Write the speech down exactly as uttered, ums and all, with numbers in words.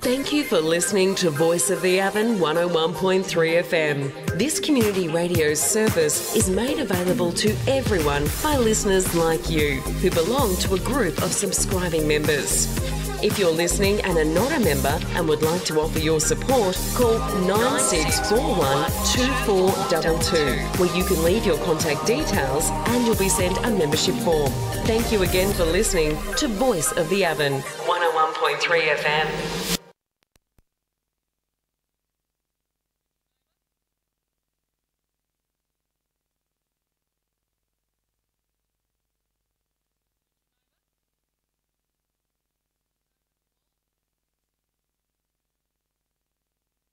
Thank you for listening to Voice of the Avon one oh one point three F M. This community radio service is made available to everyone by listeners like you who belong to a group of subscribing members. If you're listening and are not a member and would like to offer your support, call nine six four one two four two two, where you can leave your contact details and you'll be sent a membership form. Thank you again for listening to Voice of the Avon one oh one point three F M.